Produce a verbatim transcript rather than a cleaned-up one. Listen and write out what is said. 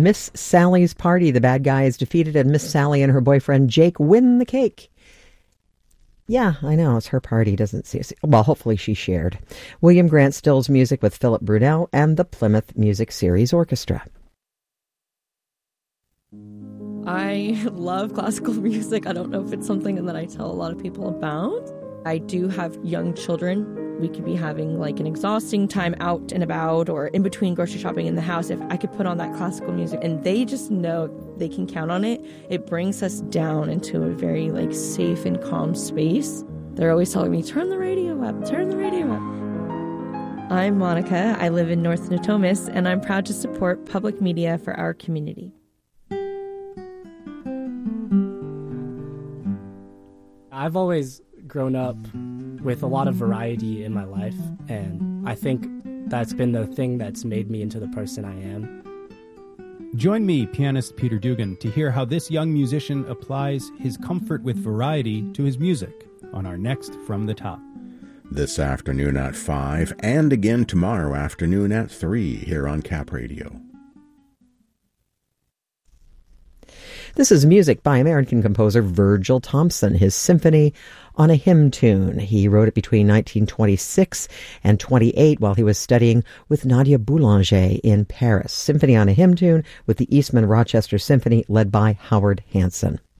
Miss Sally's Party. The bad guy is defeated and Miss Sally and her boyfriend Jake win the cake. Yeah, I know, it's her party, doesn't see. Well, hopefully she shared. William Grant Still's music with Philip Brunel and the Plymouth Music Series Orchestra. I love classical music. I don't know if it's something that I tell a lot of people about. I do have young children. We could be having like an exhausting time out and about or in between grocery shopping in the house. If I could put on that classical music and they just know they can count on it, it brings us down into a very like safe and calm space. They're always telling me, turn the radio up, turn the radio up. I'm Monica. I live in North Natomas, and I'm proud to support public media for our community. I've always grown up with a lot of variety in my life, and I think that's been the thing that's made me into the person I am. Join me, pianist Peter Dugan, to hear how this young musician applies his comfort with variety to his music on our next From the Top. This afternoon at five, and again tomorrow afternoon at three here on Cap Radio. This is music by American composer Virgil Thompson, his Symphony on a Hymn Tune. He wrote it between nineteen twenty-six and twenty-eight while he was studying with Nadia Boulanger in Paris. Symphony on a Hymn Tune with the Eastman Rochester Symphony led by Howard Hanson.